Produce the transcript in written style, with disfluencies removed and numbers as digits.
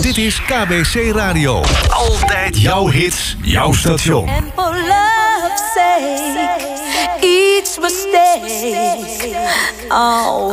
Dit is KBC Radio. Altijd jouw hits, jouw station. And for love's sake, each mistake, oh,